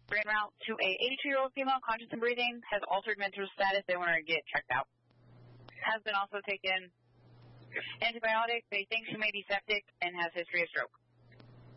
en route to a 82-year-old female conscious and breathing, has altered mental status. They want her to get checked out. Has been also taken antibiotics. They think she may be septic and has history of stroke.